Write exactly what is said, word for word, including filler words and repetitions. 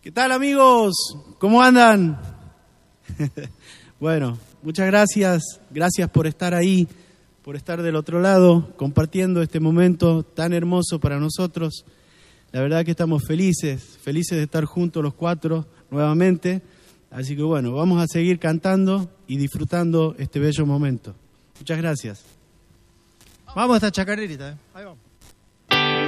¿Qué tal, amigos? ¿Cómo andan? Bueno, muchas gracias. Gracias por estar ahí, por estar del otro lado, compartiendo este momento tan hermoso para nosotros. La verdad que estamos felices, felices de estar juntos los cuatro nuevamente. Así que bueno, vamos a seguir cantando y disfrutando este bello momento. Muchas gracias. Vamos a esta chacarerita, ¿eh? Ahí vamos.